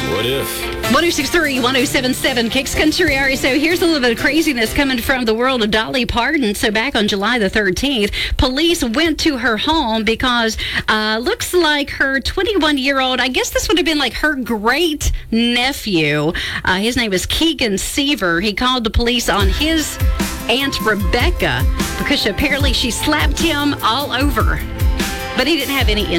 What if? 1063, 1077, Kicks Country area. So here's a little bit of craziness coming from the world of Dolly Parton. So back on July the 13th, police went to her home because looks like her 21-year-old, I guess this would have been like her great nephew. His name is Keegan Seaver. He called the police on his Aunt Rebecca because apparently she slapped him all over. But he didn't have any